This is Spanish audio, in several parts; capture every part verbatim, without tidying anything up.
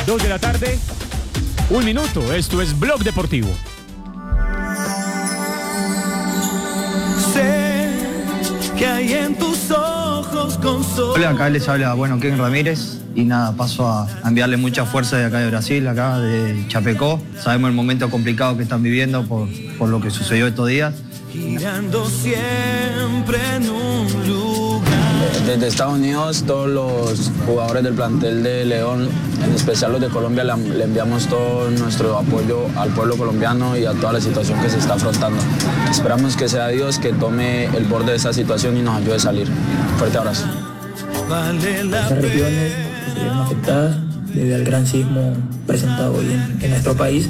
Dos de la tarde, un minuto. Esto es Blog Deportivo. Sé que hay en tus ojos con sol. Hola, acá les habla, bueno, Ken Ramírez. Y nada, paso a enviarle mucha fuerza de acá de Brasil, acá de Chapecó. Sabemos el momento complicado que están viviendo por, por lo que sucedió estos días. Girando siempre en un lugar. Desde Estados Unidos, todos los jugadores del plantel de León, en especial los de Colombia, le, le enviamos todo nuestro apoyo al pueblo colombiano y a toda la situación que se está afrontando. Esperamos que sea Dios que tome el borde de esta situación y nos ayude a salir. Fuerte abrazo. Vale la Las regiones que se vieron afectadas debido al gran sismo presentado hoy en, en nuestro país.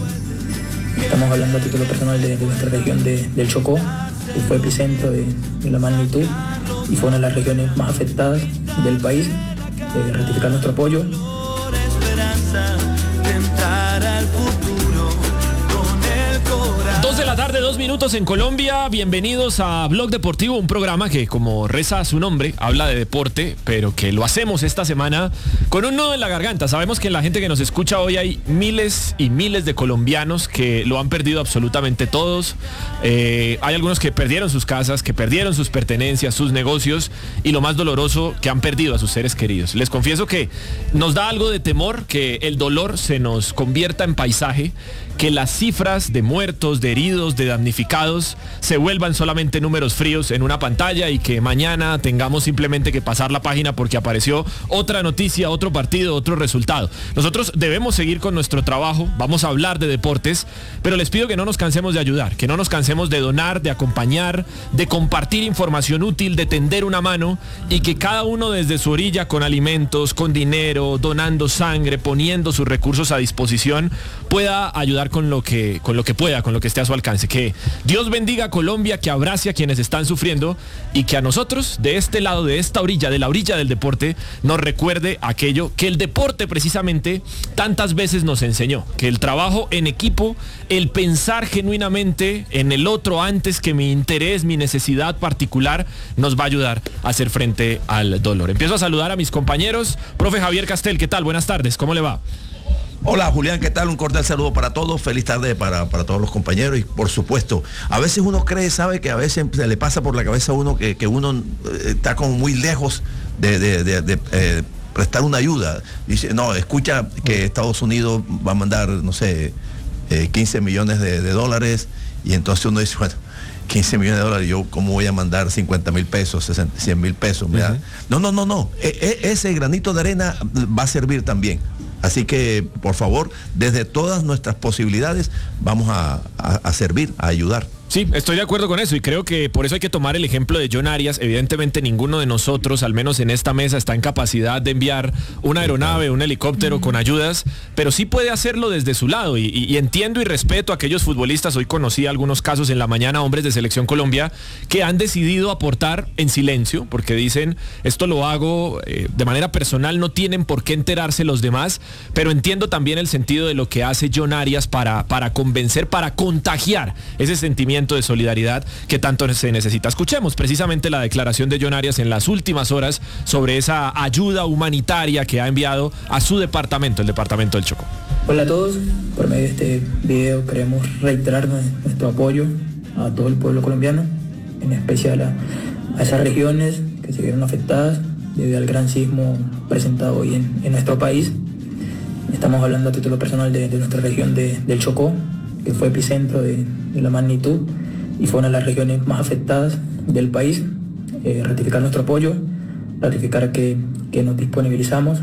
Estamos hablando a título personal de, de nuestra región de, del Chocó, que fue epicentro de, de la magnitud y fue una de las regiones más afectadas del país. Eh, ratificar nuestro apoyo. por esperanza de entrar al futuro con el corazón. Dos de la tarde, dos minutos en Colombia. Bienvenidos a Blog Deportivo, un programa que, como reza su nombre, habla de deporte, pero que lo hacemos esta semana con un nudo en la garganta. Sabemos que en la gente que nos escucha hoy hay miles y miles de colombianos que lo han perdido absolutamente todos. Eh, hay algunos que perdieron sus casas, que perdieron sus pertenencias, sus negocios, y lo más doloroso, que han perdido a sus seres queridos. Les confieso que nos da algo de temor que el dolor se nos convierta en paisaje, que las cifras de muertos, de heridos, de damnificados se vuelvan solamente números fríos en una pantalla y que mañana tengamos simplemente que pasar la página porque apareció otra noticia, otro partido, otro resultado. Nosotros debemos seguir con nuestro trabajo, vamos a hablar de deportes, pero les pido que no nos cansemos de ayudar, que no nos cansemos de donar, de acompañar, de compartir información útil, de tender una mano, y que cada uno desde su orilla, con alimentos, con dinero, donando sangre, poniendo sus recursos a disposición, pueda ayudar con lo que, con lo que pueda, con lo que esté a su alcance. Que Dios bendiga a Colombia, que abrace a quienes están sufriendo y que a nosotros, de este lado, de esta orilla, de la orilla del deporte, nos recuerde aquello que el deporte precisamente tantas veces nos enseñó, que el trabajo en equipo, el pensar genuinamente en el otro antes que mi interés, mi necesidad particular, nos va a ayudar a hacer frente al dolor. Empiezo a saludar a mis compañeros. Profe Javier Castel, ¿qué tal? Buenas tardes, ¿cómo le va? Hola Julián, ¿qué tal? Un cordial saludo para todos, feliz tarde para, para todos los compañeros y por supuesto, a veces uno cree, sabe que a veces se le pasa por la cabeza a uno que, que uno eh, está como muy lejos de, de, de, de eh, prestar una ayuda. Dice, no, escucha que Estados Unidos va a mandar, no sé, eh, quince millones de, de dólares y entonces uno dice, bueno, quince millones de dólares, yo cómo voy a mandar cincuenta mil pesos, sesenta, cien mil pesos, ¿verdad? Uh-huh. No, no, no, no, e, e, ese granito de arena va a servir también. Así que, por favor, desde todas nuestras posibilidades, vamos a, a, a servir, a ayudar. Sí, estoy de acuerdo con eso y creo que por eso hay que tomar el ejemplo de John Arias. Evidentemente ninguno de nosotros, al menos en esta mesa, está en capacidad de enviar una aeronave, un helicóptero con ayudas, pero sí puede hacerlo desde su lado y, y, y entiendo y respeto a aquellos futbolistas. Hoy conocí algunos casos en la mañana, hombres de Selección Colombia, que han decidido aportar en silencio porque dicen, esto lo hago eh, de manera personal, no tienen por qué enterarse los demás, pero entiendo también el sentido de lo que hace John Arias para, para convencer, para contagiar ese sentimiento de solidaridad que tanto se necesita. Escuchemos precisamente la declaración de John Arias en las últimas horas sobre esa ayuda humanitaria que ha enviado a su departamento, el departamento del Chocó. Hola a todos, por medio de este video queremos reiterar nuestro apoyo a todo el pueblo colombiano, en especial a, a esas regiones que se vieron afectadas debido al gran sismo presentado hoy en, en nuestro país. Estamos hablando a título personal de, de nuestra región de, del Chocó, que fue epicentro de, de la magnitud y fue una de las regiones más afectadas del país. Eh, ratificar nuestro apoyo, ratificar que, que nos disponibilizamos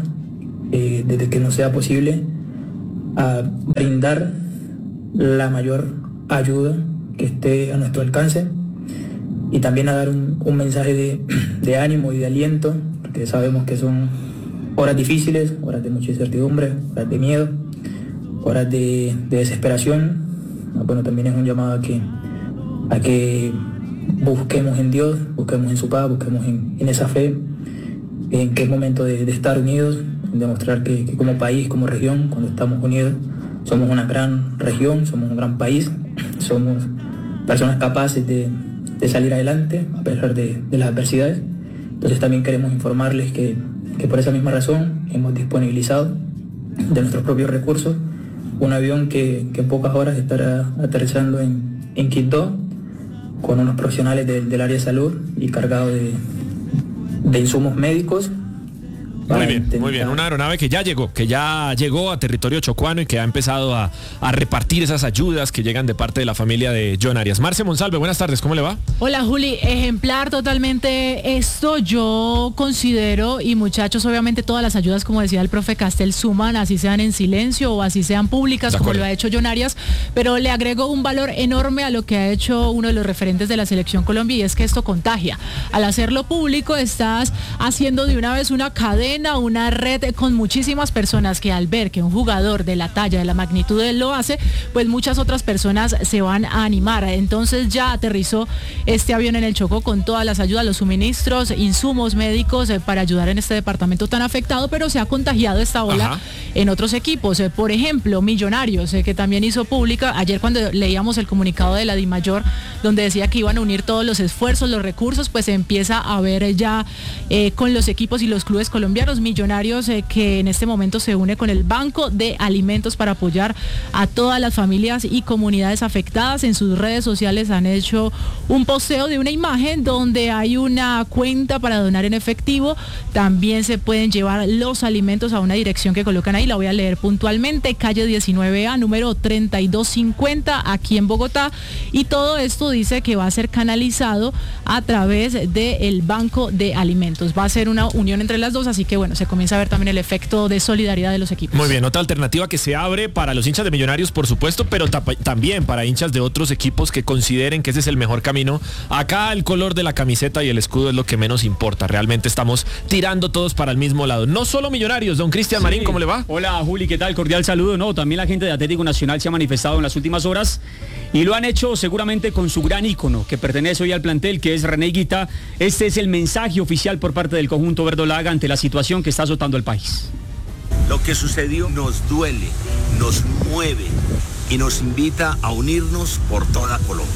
eh, desde que nos sea posible a brindar la mayor ayuda que esté a nuestro alcance y también a dar un, un mensaje de, de ánimo y de aliento, porque sabemos que son horas difíciles, horas de mucha incertidumbre, horas de miedo, horas de, de desesperación. Bueno, también es un llamado a que, a que busquemos en Dios, busquemos en su paz, busquemos en, en esa fe, en que es momento de, de estar unidos, en demostrar que, que como país, como región, cuando estamos unidos, somos una gran región, somos un gran país, somos personas capaces de, de salir adelante a pesar de, de las adversidades. Entonces también queremos informarles que, que por esa misma razón hemos disponibilizado de nuestros propios recursos, un avión que, que en pocas horas estará aterrizando en, en Quito con unos profesionales de, del área de salud y cargado de, de insumos médicos. Muy bien, intentar... muy bien. Una aeronave que ya llegó, que ya llegó a territorio chocuano y que ha empezado a, a repartir esas ayudas que llegan de parte de la familia de John Arias. Marce Monsalve, buenas tardes, ¿cómo le va? Hola Juli, ejemplar totalmente esto. Yo considero, y muchachos, obviamente todas las ayudas, como decía el profe Castel, suman, así sean en silencio o así sean públicas, como lo ha hecho John Arias, pero le agrego un valor enorme a lo que ha hecho uno de los referentes de la Selección Colombia, y es que esto contagia. Al hacerlo público estás haciendo de una vez una cadena, una red con muchísimas personas que al ver que un jugador de la talla, de la magnitud de él lo hace, pues muchas otras personas se van a animar. Entonces ya aterrizó este avión en el Chocó con todas las ayudas, los suministros, insumos médicos eh, para ayudar en este departamento tan afectado, pero se ha contagiado esta ola Ajá. en otros equipos. Eh, por ejemplo, Millonarios, eh, que también hizo pública, ayer cuando leíamos el comunicado de la DIMAYOR, donde decía que iban a unir todos los esfuerzos, los recursos, pues se empieza a ver eh, ya eh, con los equipos y los clubes colombianos. Millonarios eh, que en este momento se une con el Banco de Alimentos para apoyar a todas las familias y comunidades afectadas. En sus redes sociales han hecho un posteo de una imagen donde hay una cuenta para donar en efectivo. También se pueden llevar los alimentos a una dirección que colocan ahí, la voy a leer puntualmente: calle diecinueve A, número treinta y dos cincuenta, aquí en Bogotá, y todo esto dice que va a ser canalizado a través del Banco de Alimentos. Va a ser una unión entre las dos, así que bueno, se comienza a ver también el efecto de solidaridad de los equipos. Muy bien, otra alternativa que se abre para los hinchas de Millonarios, por supuesto, pero también para hinchas de otros equipos que consideren que ese es el mejor camino. Acá el color de la camiseta y el escudo es lo que menos importa. Realmente estamos tirando todos para el mismo lado. No solo Millonarios. Don Cristian sí. Marín, ¿cómo le va? Hola Juli, ¿qué tal? Cordial saludo. No, también la gente de Atlético Nacional se ha manifestado en las últimas horas y lo han hecho seguramente con su gran ícono que pertenece hoy al plantel, que es René Higuita. Este es el mensaje oficial por parte del conjunto verdolaga ante la situación que está azotando el país. Lo que sucedió nos duele, nos mueve y nos invita a unirnos por toda Colombia.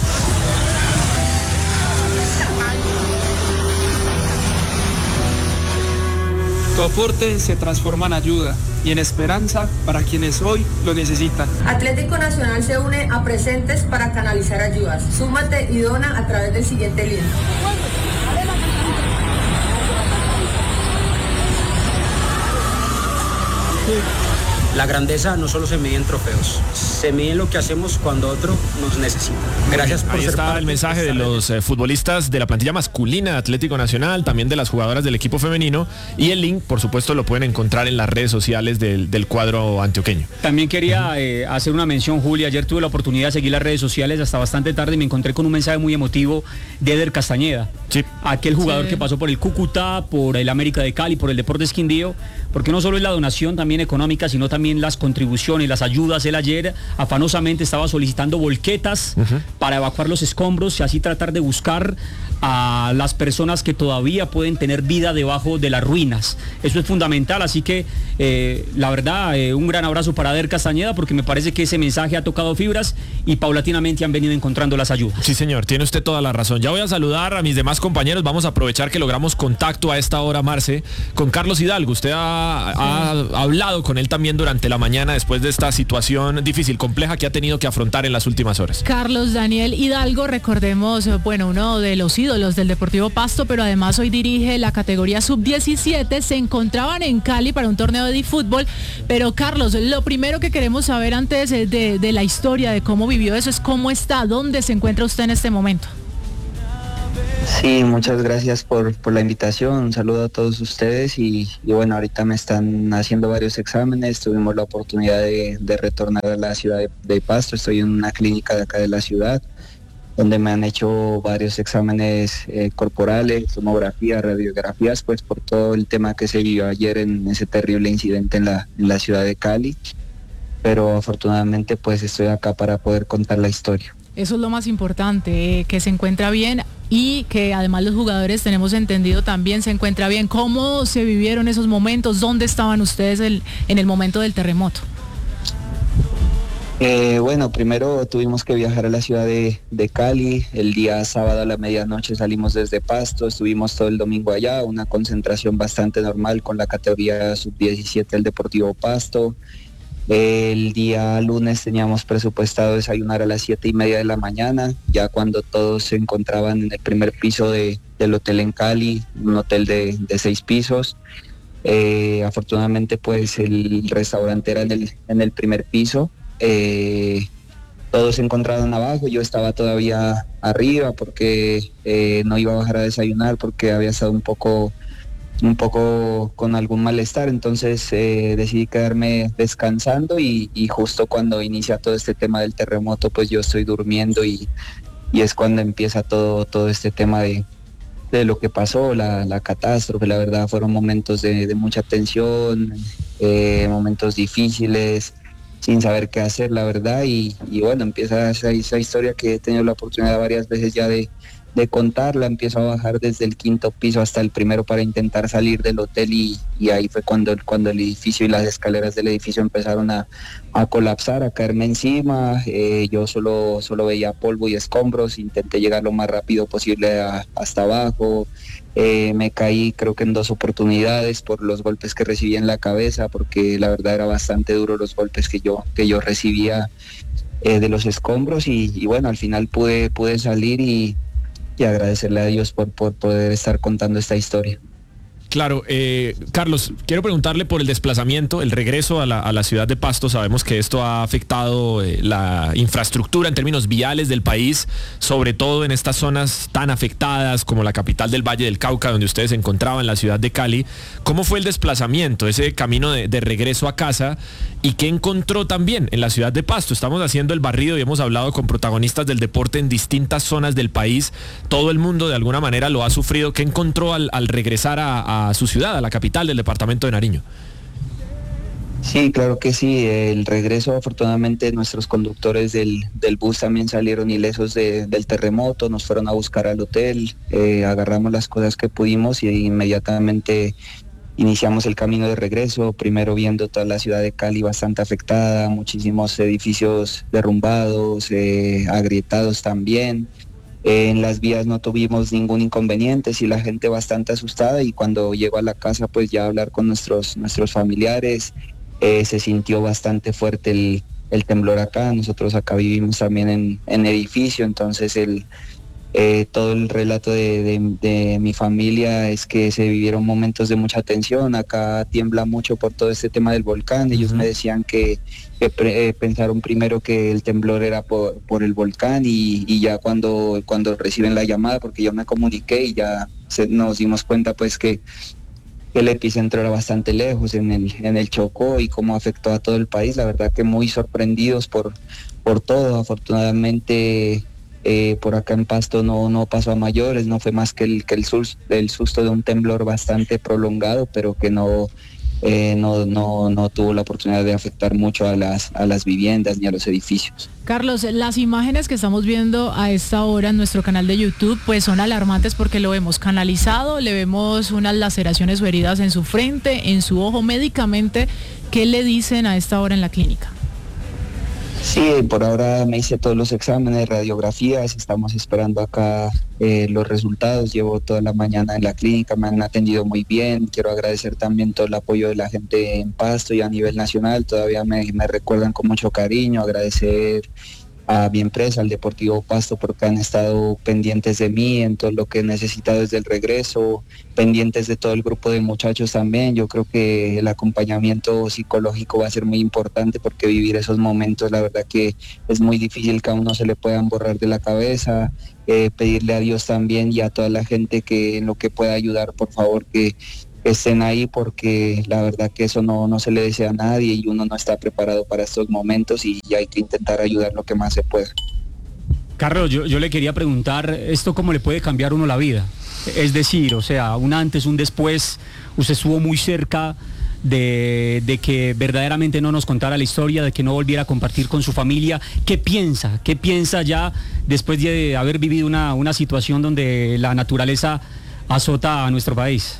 Tu aporte se transforma en ayuda y en esperanza para quienes hoy lo necesitan. Atlético Nacional se une a Presentes para canalizar ayudas. Súmate y dona a través del siguiente link. La grandeza no solo se mide en trofeos, se mide en lo que hacemos cuando otro nos necesita. Gracias por Ahí ser está parte el mensaje de los eh, futbolistas de la plantilla masculina de Atlético Nacional, también de las jugadoras del equipo femenino, y el link, por supuesto, lo pueden encontrar en las redes sociales del, del cuadro antioqueño. También quería eh, hacer una mención, Juli. Ayer tuve la oportunidad de seguir las redes sociales hasta bastante tarde y me encontré con un mensaje muy emotivo de Eder Castañeda, sí. aquel jugador sí. que pasó por el Cúcuta, por el América de Cali, por el Deportes Quindío, porque no solo es la donación también económica, sino también las contribuciones, las ayudas. Él ayer afanosamente estaba solicitando volquetas uh-huh. para evacuar los escombros y así tratar de buscar a las personas que todavía pueden tener vida debajo de las ruinas. Eso es fundamental, así que eh, la verdad, eh, un gran abrazo para Eder Castañeda, porque me parece que ese mensaje ha tocado fibras y paulatinamente han venido encontrando las ayudas. Sí, señor, tiene usted toda la razón. Ya voy a saludar a mis demás compañeros. Vamos a aprovechar que logramos contacto a esta hora, Marce, con Carlos Hidalgo. Usted ha, ha hablado con él también durante la mañana después de esta situación difícil, compleja que ha tenido que afrontar en las últimas horas. Carlos Daniel Hidalgo, recordemos, bueno, uno de los ídolos del Deportivo Pasto, pero además hoy dirige la categoría sub diecisiete. Se encontraban en Cali para un torneo de fútbol, pero Carlos, lo primero que queremos saber antes de, de la historia, de cómo vivió eso, es cómo está, dónde se encuentra usted en este momento. Sí, muchas gracias por, por la invitación, un saludo a todos ustedes y, y bueno, ahorita me están haciendo varios exámenes, tuvimos la oportunidad de, de retornar a la ciudad de, de Pasto, estoy en una clínica de acá de la ciudad, donde me han hecho varios exámenes eh, corporales, tomografías, radiografías, pues por todo el tema que se vivió ayer en ese terrible incidente en la, en la ciudad de Cali, pero afortunadamente pues estoy acá para poder contar la historia. Eso es lo más importante, eh, que se encuentra bien y que además los jugadores, tenemos entendido, también se encuentra bien. ¿Cómo se vivieron esos momentos? ¿Dónde estaban ustedes el, en el momento del terremoto? Eh, bueno, primero tuvimos que viajar a la ciudad de, de Cali. El día sábado a la medianoche salimos desde Pasto, estuvimos todo el domingo allá, una concentración bastante normal con la categoría sub diecisiete del Deportivo Pasto. El día lunes teníamos presupuestado desayunar a las siete y media de la mañana, ya cuando todos se encontraban en el primer piso de, del hotel en Cali, un hotel de, de seis pisos. Eh, afortunadamente pues el restaurante era en el, en el primer piso. Eh, todos se encontraban abajo, yo estaba todavía arriba porque eh, no iba a bajar a desayunar porque había estado un poco un poco con algún malestar, entonces eh, decidí quedarme descansando y, y justo cuando inicia todo este tema del terremoto pues yo estoy durmiendo y, y es cuando empieza todo, todo este tema de, de lo que pasó, la, la catástrofe. La verdad fueron momentos de, de mucha tensión, eh, momentos difíciles, sin saber qué hacer, la verdad, y, y bueno, empieza esa, esa historia que he tenido la oportunidad varias veces ya de, de contarla. Empiezo a bajar desde el quinto piso hasta el primero para intentar salir del hotel y, y ahí fue cuando, cuando el edificio y las escaleras del edificio empezaron a, a colapsar, a caerme encima. Eh, yo solo, solo veía polvo y escombros, intenté llegar lo más rápido posible a, hasta abajo. Eh, me caí creo que en dos oportunidades por los golpes que recibí en la cabeza, porque la verdad era bastante duro los golpes que yo, que yo recibía eh, de los escombros y, y bueno, al final pude, pude salir y, y agradecerle a Dios por, por poder estar contando esta historia. Claro, eh, Carlos, quiero preguntarle por el desplazamiento, el regreso a la, a la ciudad de Pasto. Sabemos que esto ha afectado eh, la infraestructura en términos viales del país, sobre todo en estas zonas tan afectadas como la capital del Valle del Cauca, donde ustedes se encontraban, la ciudad de Cali. ¿Cómo fue el desplazamiento, ese camino de, de regreso a casa? ¿Y qué encontró también en la ciudad de Pasto? Estamos haciendo el barrido y hemos hablado con protagonistas del deporte en distintas zonas del país. Todo el mundo de alguna manera lo ha sufrido. ¿Qué encontró al, al regresar a, a a su ciudad, a la capital del departamento de Nariño? Sí, claro que sí. El regreso, afortunadamente, nuestros conductores del, del bus también salieron ilesos de, del terremoto, nos fueron a buscar al hotel, eh, agarramos las cosas que pudimos y inmediatamente iniciamos el camino de regreso, primero viendo toda la ciudad de Cali bastante afectada, muchísimos edificios derrumbados, eh, agrietados también. En las vías no tuvimos ningún inconveniente, sí, la gente bastante asustada, y cuando llego a la casa pues ya hablar con nuestros, nuestros familiares, eh, se sintió bastante fuerte el, el temblor acá. Nosotros acá vivimos también en, en edificio, entonces el, eh, todo el relato de, de, de mi familia es que se vivieron momentos de mucha tensión. Acá tiembla mucho por todo este tema del volcán. Ellos uh-huh. me decían que, que pre, eh, pensaron primero que el temblor era por, por el volcán y, y ya cuando, cuando reciben la llamada, porque yo me comuniqué y ya se, nos dimos cuenta pues que el epicentro era bastante lejos, en el, en el Chocó, y cómo afectó a todo el país. La verdad que muy sorprendidos por, por todo. Afortunadamente eh, por acá en Pasto no, no pasó a mayores, no fue más que el, que el, sus, el susto de un temblor bastante prolongado, pero que no, eh, no, no, no tuvo la oportunidad de afectar mucho a las, a las viviendas ni a los edificios. Carlos, las imágenes que estamos viendo a esta hora en nuestro canal de YouTube pues son alarmantes porque lo vemos canalizado, le vemos unas laceraciones o heridas en su frente, en su ojo. Médicamente, ¿qué le dicen a esta hora en la clínica? Sí, por ahora me hice todos los exámenes, radiografías, estamos esperando acá eh, los resultados. Llevo toda la mañana en la clínica, me han atendido muy bien. Quiero agradecer también todo el apoyo de la gente en Pasto y a nivel nacional, todavía me, me recuerdan con mucho cariño. Agradecer a mi empresa, al Deportivo Pasto, porque han estado pendientes de mí en todo lo que he necesitado desde el regreso, pendientes de todo el grupo de muchachos también. Yo creo que el acompañamiento psicológico va a ser muy importante, porque vivir esos momentos, la verdad que es muy difícil que a uno se le puedan borrar de la cabeza. Eh, pedirle a Dios también y a toda la gente que en lo que pueda ayudar, por favor, que estén ahí, porque la verdad que eso no, no se le desea a nadie y uno no está preparado para estos momentos y hay que intentar ayudar lo que más se pueda. Carlos, yo, yo le quería preguntar, ¿esto cómo le puede cambiar uno la vida? Es decir, o sea, un antes, un después, usted estuvo muy cerca de, de que verdaderamente no nos contara la historia, de que no volviera a compartir con su familia. ¿Qué piensa? ¿Qué piensa ya después de haber vivido una, una situación donde la naturaleza azota a nuestro país?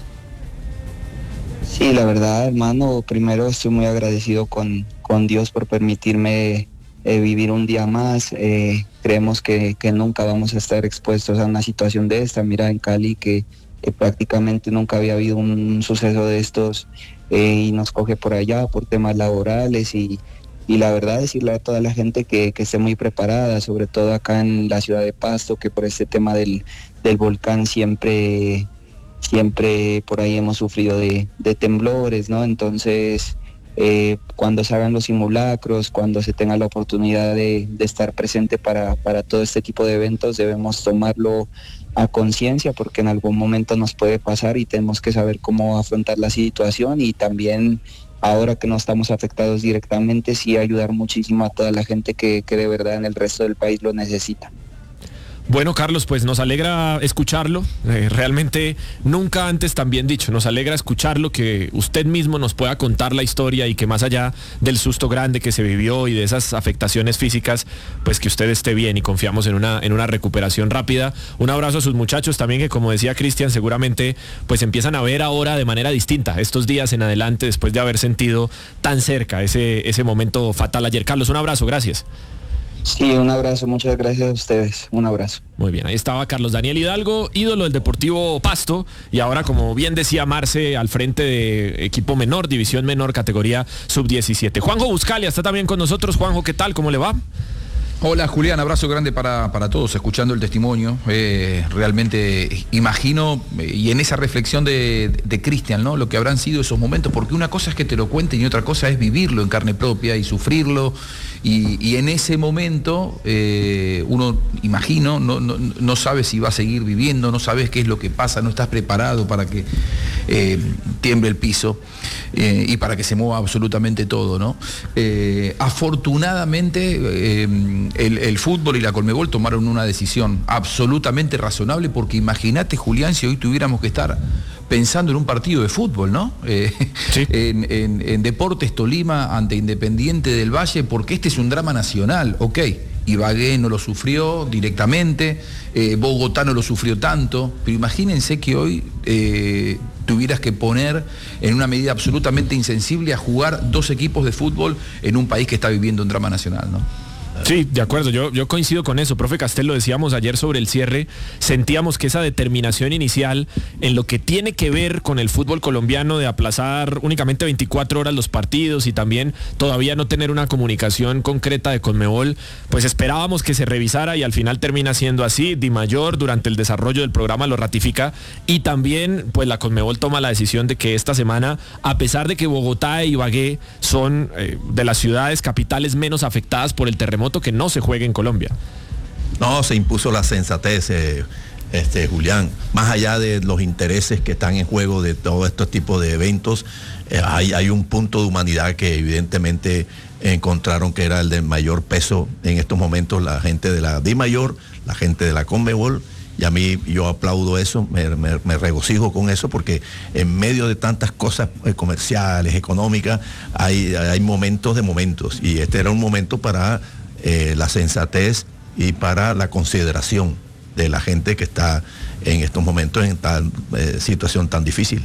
Sí, la verdad, hermano, primero estoy muy agradecido con, con Dios por permitirme eh, vivir un día más. Eh, creemos que, que nunca vamos a estar expuestos a una situación de esta. Mira, en Cali que, que prácticamente nunca había habido un suceso de estos eh, y nos coge por allá por temas laborales y, y la verdad decirle a toda la gente que, que esté muy preparada, sobre todo acá en la ciudad de Pasto, que por este tema del, del volcán siempre... siempre por ahí hemos sufrido de, de temblores, ¿no? Entonces, eh, cuando se hagan los simulacros, cuando se tenga la oportunidad de, de estar presente para, para todo este tipo de eventos, debemos tomarlo a conciencia porque en algún momento nos puede pasar y tenemos que saber cómo afrontar la situación y también ahora que no estamos afectados directamente, sí ayudar muchísimo a toda la gente que, que de verdad en el resto del país lo necesita. Bueno, Carlos, pues nos alegra escucharlo, eh, realmente nunca antes tan bien dicho, nos alegra escucharlo, que usted mismo nos pueda contar la historia y que más allá del susto grande que se vivió y de esas afectaciones físicas, pues que usted esté bien y confiamos en una, en una recuperación rápida. Un abrazo a sus muchachos también que, como decía Cristian, seguramente pues empiezan a ver ahora de manera distinta estos días en adelante después de haber sentido tan cerca ese, ese momento fatal ayer. Carlos, un abrazo, gracias. Sí, un abrazo, muchas gracias a ustedes, un abrazo. Muy bien, ahí estaba Carlos Daniel Hidalgo, ídolo del Deportivo Pasto, y ahora, como bien decía Marce, al frente de equipo menor, división menor, categoría sub diecisiete. Juanjo Buscalia está también con nosotros. Juanjo, ¿qué tal? ¿Cómo le va? Hola Julián, abrazo grande para, para todos, escuchando el testimonio, eh, realmente imagino, y en esa reflexión de, de Cristian, ¿no? Lo que habrán sido esos momentos, porque una cosa es que te lo cuenten y otra cosa es vivirlo en carne propia y sufrirlo, y, y en ese momento eh, uno, imagino, no, no, no sabe si va a seguir viviendo, no sabes qué es lo que pasa, no estás preparado para que eh, tiemble el piso eh, y para que se mueva absolutamente todo, ¿no? Eh, afortunadamente, eh, El, el fútbol y la Conmebol tomaron una decisión absolutamente razonable, porque imagínate, Julián, si hoy tuviéramos que estar pensando en un partido de fútbol, ¿no? Eh, sí. en, en, en Deportes Tolima ante Independiente del Valle, porque este es un drama nacional, ok. Ibagué no lo sufrió directamente, eh, Bogotá no lo sufrió tanto, pero imagínense que hoy eh, tuvieras que poner en una medida absolutamente insensible a jugar dos equipos de fútbol en un país que está viviendo un drama nacional, ¿no? Sí, de acuerdo, yo, yo coincido con eso. Profe Castel, lo decíamos ayer sobre el cierre, sentíamos que esa determinación inicial en lo que tiene que ver con el fútbol colombiano de aplazar únicamente veinticuatro horas los partidos y también todavía no tener una comunicación concreta de Conmebol, pues esperábamos que se revisara y al final termina siendo así. Dimayor durante el desarrollo del programa lo ratifica y también pues la Conmebol toma la decisión de que esta semana, a pesar de que Bogotá e Ibagué son eh, de las ciudades capitales menos afectadas por el terremoto, que no se juegue en Colombia. No, se impuso la sensatez, eh, este, Julián. Más allá de los intereses que están en juego de todo este tipo de eventos, eh, hay, hay un punto de humanidad que evidentemente encontraron que era el de mayor peso en estos momentos, la gente de la Dimayor, la gente de la Conmebol, y a mí yo aplaudo eso, me, me, me regocijo con eso, porque en medio de tantas cosas eh, comerciales, económicas, hay, hay momentos de momentos, y este era un momento para Eh, la sensatez y para la consideración de la gente que está en estos momentos en tal eh, situación tan difícil.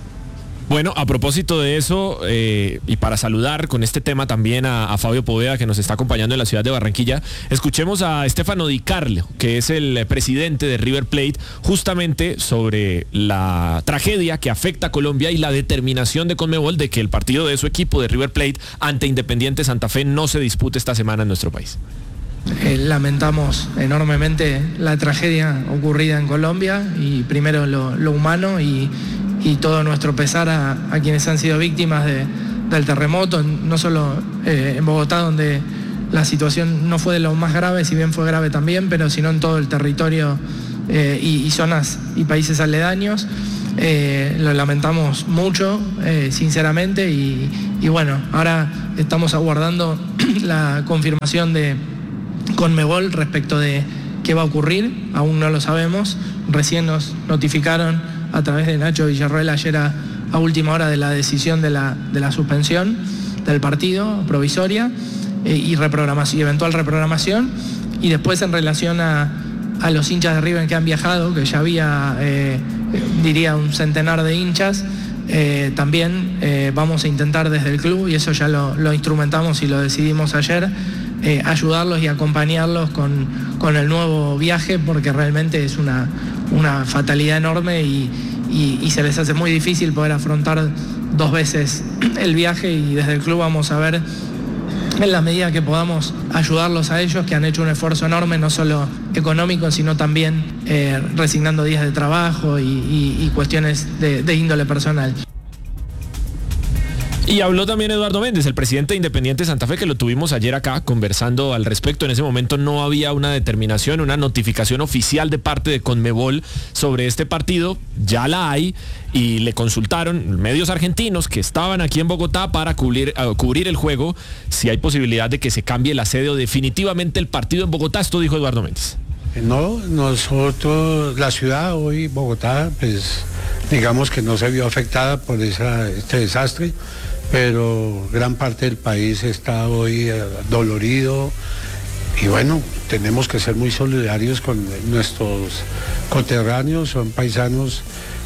Bueno, a propósito de eso, eh, y para saludar con este tema también a, a Fabio Poveda, que nos está acompañando en la ciudad de Barranquilla, escuchemos a Stefano Di Carlo, que es el presidente de River Plate, justamente sobre la tragedia que afecta a Colombia y la determinación de Conmebol de que el partido de su equipo de River Plate ante Independiente Santa Fe no se dispute esta semana en nuestro país. Eh, lamentamos enormemente la tragedia ocurrida en Colombia y primero lo, lo humano y, y todo nuestro pesar a, a quienes han sido víctimas de, del terremoto, no solo eh, en Bogotá, donde la situación no fue de lo más grave, si bien fue grave también, pero sino en todo el territorio eh, y, y zonas y países aledaños. Eh, lo lamentamos mucho, eh, sinceramente, y, y bueno, ahora estamos aguardando la confirmación de Conmebol respecto de qué va a ocurrir, aún no lo sabemos. Recién nos notificaron a través de Nacho Villarroel ayer a, a última hora de la decisión de la, de la suspensión del partido provisoria eh, y, reprogramación, y eventual reprogramación, y después en relación a, a los hinchas de River que han viajado, que ya había, eh, diría, un centenar de hinchas, eh, también eh, vamos a intentar desde el club, y eso ya lo, lo instrumentamos y lo decidimos ayer, eh, ayudarlos y acompañarlos con, con el nuevo viaje, porque realmente es una, una fatalidad enorme y, y, y se les hace muy difícil poder afrontar dos veces el viaje, y desde el club vamos a ver en la medida que podamos ayudarlos a ellos, que han hecho un esfuerzo enorme, no solo económico, sino también eh, resignando días de trabajo y, y, y cuestiones de, de índole personal. Y habló también Eduardo Méndez, el presidente de Independiente Santa Fe, que lo tuvimos ayer acá conversando al respecto. En ese momento no había una determinación, una notificación oficial de parte de Conmebol sobre este partido. Ya la hay, y le consultaron medios argentinos que estaban aquí en Bogotá para cubrir, uh, cubrir el juego, si hay posibilidad de que se cambie la sede o definitivamente el partido en Bogotá. Esto dijo Eduardo Méndez. No, nosotros, la ciudad hoy, Bogotá, pues digamos que no se vio afectada por esa, este desastre, pero gran parte del país está hoy eh, dolorido, y bueno, tenemos que ser muy solidarios con nuestros coterráneos, son paisanos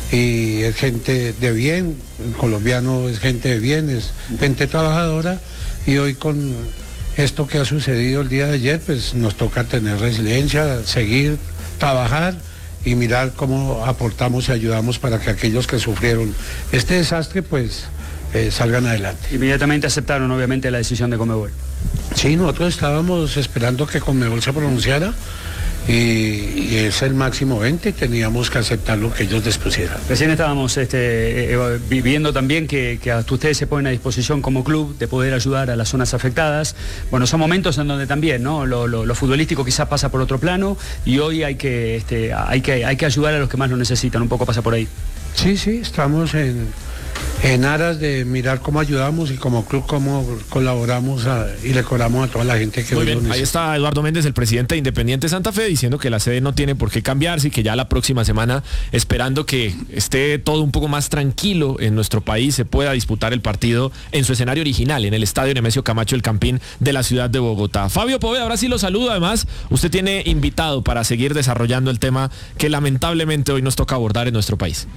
y es gente de bien, el colombiano es gente de bien, es gente trabajadora, y hoy con esto que ha sucedido el día de ayer, pues nos toca tener resiliencia, seguir, trabajar y mirar cómo aportamos y ayudamos para que aquellos que sufrieron este desastre, pues eh, salgan adelante. Inmediatamente aceptaron obviamente la decisión de Conmebol. Sí, nosotros estábamos esperando que Conmebol se pronunciara, y, y es el máximo veinte, teníamos que aceptar lo que ellos dispusieran. Recién estábamos este, eh, viviendo también que, que ustedes se ponen a disposición como club de poder ayudar a las zonas afectadas. Bueno, son momentos en donde también, ¿no?, lo, lo, lo futbolístico quizás pasa por otro plano, y hoy hay que, este, hay que, hay que ayudar a los que más lo necesitan, un poco pasa por ahí. Sí, sí, estamos en... en aras de mirar cómo ayudamos y como club cómo colaboramos a, y le cobramos a toda la gente que Muy hoy bien, lo necesita. ahí está Eduardo Méndez, el presidente de Independiente Santa Fe, diciendo que la sede no tiene por qué cambiarse y que ya la próxima semana, esperando que esté todo un poco más tranquilo en nuestro país, se pueda disputar el partido en su escenario original, en el estadio Nemesio Camacho, el Campín de la ciudad de Bogotá. Fabio Poveda, ahora sí lo saludo. Además, usted tiene invitado para seguir desarrollando el tema que lamentablemente hoy nos toca abordar en nuestro país.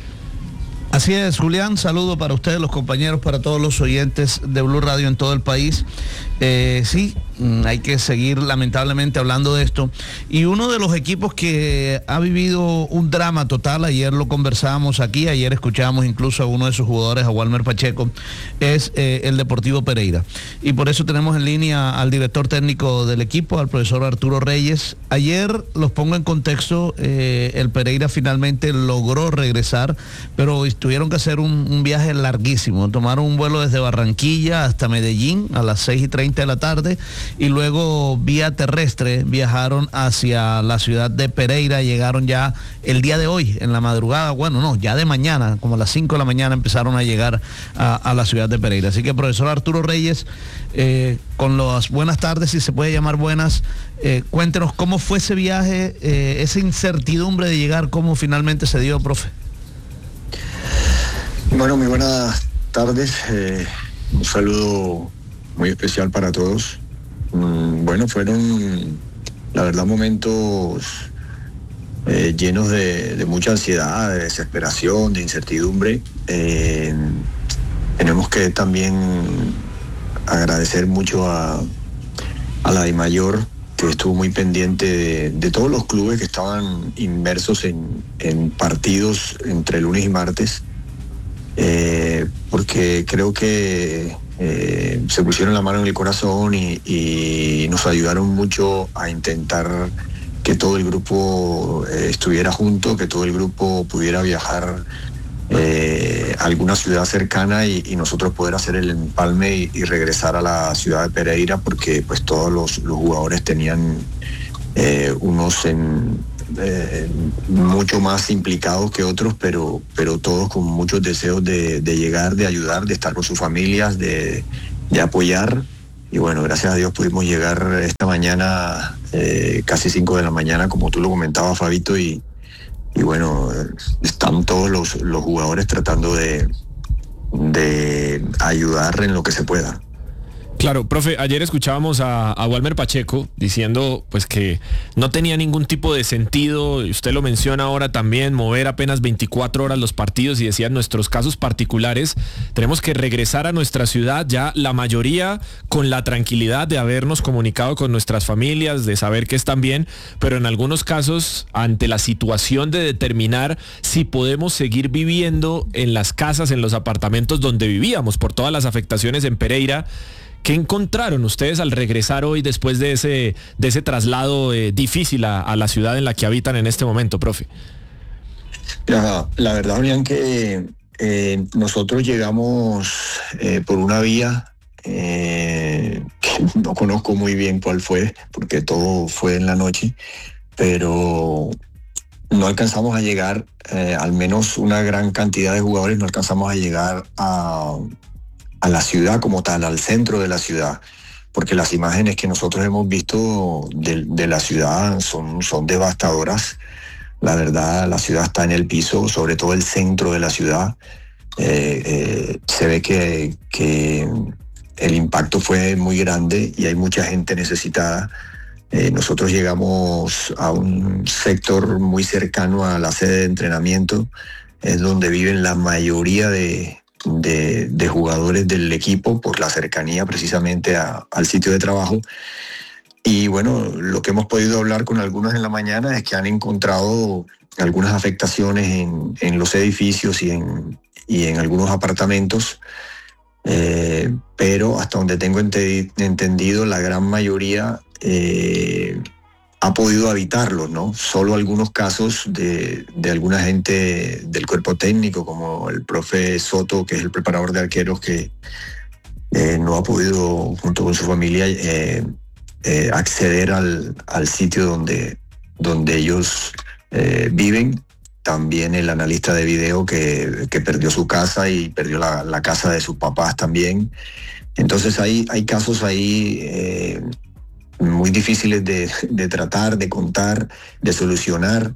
Así es, Julián, saludo para ustedes, los compañeros, para todos los oyentes de Blue Radio en todo el país. Eh, sí, hay que seguir lamentablemente hablando de esto. Y uno de los equipos que ha vivido un drama total, ayer lo conversábamos aquí, ayer escuchábamos incluso a uno de sus jugadores, a Walmer Pacheco, es eh, el Deportivo Pereira. Y por eso tenemos en línea al director técnico del equipo, al profesor Arturo Reyes. Ayer, los pongo en contexto, eh, el Pereira finalmente logró regresar, pero tuvieron que hacer un, un viaje larguísimo. Tomaron un vuelo desde Barranquilla hasta Medellín a las seis y treinta de la tarde, y luego vía terrestre viajaron hacia la ciudad de Pereira. Llegaron ya el día de hoy, en la madrugada, bueno, no, ya de mañana, como a las cinco de la mañana empezaron a llegar a, a la ciudad de Pereira. Así que, profesor Arturo Reyes, eh, con las buenas tardes, si se puede llamar buenas, eh, cuéntenos cómo fue ese viaje, eh, esa incertidumbre de llegar, cómo finalmente se dio, profe. Bueno, muy buenas tardes, eh, un saludo muy especial para todos. Mm, bueno, fueron, la verdad, momentos eh, llenos de, de mucha ansiedad, de desesperación, de incertidumbre. Eh, tenemos que también agradecer mucho a, a la DIMAYOR, que estuvo muy pendiente de, de todos los clubes que estaban inmersos en, en partidos entre lunes y martes. Eh, porque creo que eh, se pusieron la mano en el corazón y, y nos ayudaron mucho a intentar que todo el grupo eh, estuviera junto, que todo el grupo pudiera viajar eh, a alguna ciudad cercana y, y nosotros poder hacer el empalme y, y regresar a la ciudad de Pereira, porque pues todos los, los jugadores tenían eh, unos en Eh, mucho más implicados que otros, pero, pero todos con muchos deseos de, de llegar, de ayudar, de estar con sus familias, de, de apoyar. Y bueno, gracias a Dios pudimos llegar esta mañana, eh, casi cinco de la mañana, como tú lo comentabas, Fabito, y, y bueno, están todos los, los jugadores tratando de, de ayudar en lo que se pueda. Claro, profe, ayer escuchábamos a, a Walmer Pacheco diciendo pues que no tenía ningún tipo de sentido, y usted lo menciona ahora también, mover apenas veinticuatro horas los partidos, y decía en nuestros casos particulares tenemos que regresar a nuestra ciudad, ya la mayoría con la tranquilidad de habernos comunicado con nuestras familias, de saber que están bien, pero en algunos casos ante la situación de determinar si podemos seguir viviendo en las casas, en los apartamentos donde vivíamos por todas las afectaciones en Pereira. ¿Qué encontraron ustedes al regresar hoy después de ese, de ese traslado eh, difícil a, a la ciudad en la que habitan en este momento, profe? La, la verdad, Julián, que eh, nosotros llegamos eh, por una vía eh, que no conozco muy bien cuál fue, porque todo fue en la noche, pero no alcanzamos a llegar, eh, al menos una gran cantidad de jugadores, no alcanzamos a llegar a... a la ciudad como tal, al centro de la ciudad, porque las imágenes que nosotros hemos visto de, de la ciudad son, son devastadoras. La verdad, la ciudad está en el piso, sobre todo el centro de la ciudad. Eh, eh, se ve que, que el impacto fue muy grande y hay mucha gente necesitada. Eh, nosotros llegamos a un sector muy cercano a la sede de entrenamiento, es donde viven la mayoría de De, de jugadores del equipo por la cercanía precisamente a, al sitio de trabajo. Y bueno, lo que hemos podido hablar con algunos en la mañana es que han encontrado algunas afectaciones en, en los edificios y en, y en algunos apartamentos, eh, pero hasta donde tengo ente, entendido, la gran mayoría eh, ha podido habitarlo, ¿no? Solo algunos casos de, de alguna gente del cuerpo técnico, como el profe Soto, que es el preparador de arqueros, que eh, no ha podido, junto con su familia, eh, eh, acceder al, al sitio donde, donde ellos eh, viven. También el analista de video que, que perdió su casa y perdió la, la casa de sus papás también. Entonces hay, hay casos ahí eh, muy difíciles de, de tratar, de contar, de solucionar,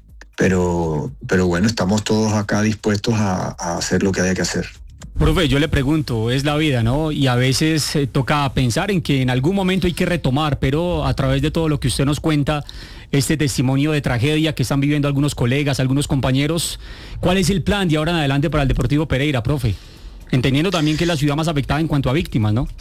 pero, pero bueno, estamos todos acá dispuestos a, a hacer lo que haya que hacer. Profe, yo le pregunto, es la vida, ¿no? Y a veces eh, toca pensar en que en algún momento hay que retomar, pero a través de todo lo que usted nos cuenta, este testimonio de tragedia que están viviendo algunos colegas, algunos compañeros, ¿cuál es el plan de ahora en adelante para el Deportivo Pereira, profe? Entendiendo también que es la ciudad más afectada en cuanto a víctimas, ¿no?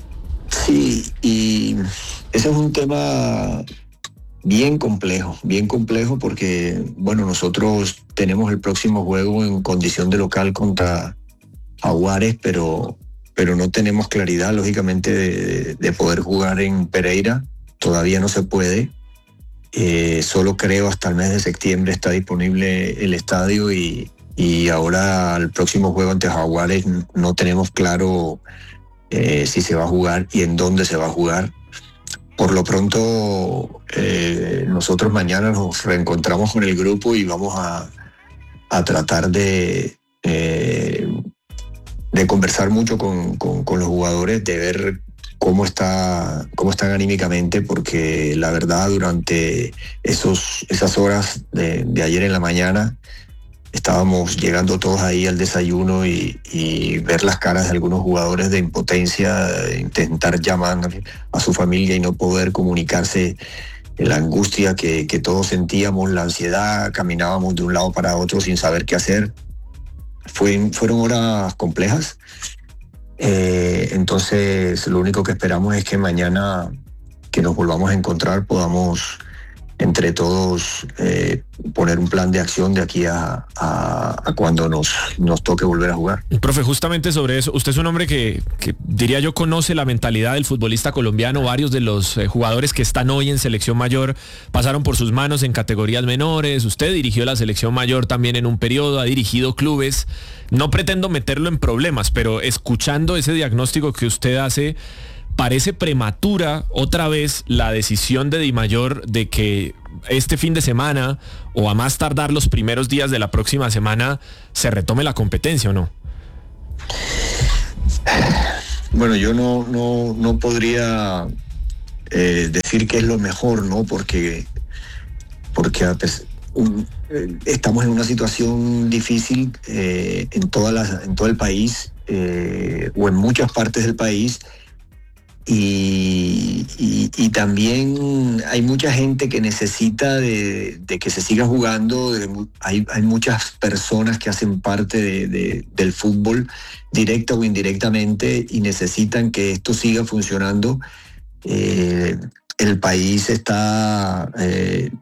Sí, y ese es un tema bien complejo, bien complejo porque, bueno, nosotros tenemos el próximo juego en condición de local contra Jaguares, pero, pero no tenemos claridad, lógicamente, de, de poder jugar en Pereira. Todavía no se puede. Eh, solo creo hasta el mes de septiembre está disponible el estadio y, y ahora el próximo juego ante Jaguares no tenemos claro eh, si se va a jugar y en dónde se va a jugar. Por lo pronto, eh, nosotros mañana nos reencontramos con el grupo y vamos a, a tratar de, eh, de conversar mucho con, con, con los jugadores, de ver cómo está, cómo están anímicamente, porque la verdad durante esos, esas horas de, de ayer en la mañana estábamos llegando todos ahí al desayuno y, y ver las caras de algunos jugadores de impotencia, de intentar llamar a su familia y no poder comunicarse, la angustia que, que todos sentíamos, la ansiedad, caminábamos de un lado para otro sin saber qué hacer. Fue, fueron horas complejas. Eh, entonces lo único que esperamos es que mañana que nos volvamos a encontrar podamos entre todos eh, poner un plan de acción de aquí a, a, a cuando nos, nos toque volver a jugar. Profe, justamente sobre eso, usted es un hombre que, que diría yo conoce la mentalidad del futbolista colombiano. Varios de los eh, jugadores que están hoy en selección mayor pasaron por sus manos en categorías menores. Usted dirigió la selección mayor también en un periodo, ha dirigido clubes. No pretendo meterlo en problemas, pero escuchando ese diagnóstico que usted hace, parece prematura otra vez la decisión de Dimayor de que este fin de semana o a más tardar los primeros días de la próxima semana se retome la competencia, ¿o no? Bueno, yo no, no, no podría eh, decir que es lo mejor, ¿no? Porque, porque a pesar, un, eh, estamos en una situación difícil eh, en, todas las, en todo el país eh, o en muchas partes del país. y, y, y también hay mucha gente que necesita de, de que se siga jugando, de, hay, hay muchas personas que hacen parte de, de, del fútbol directa o indirectamente y necesitan que esto siga funcionando. Eh, el país está eh,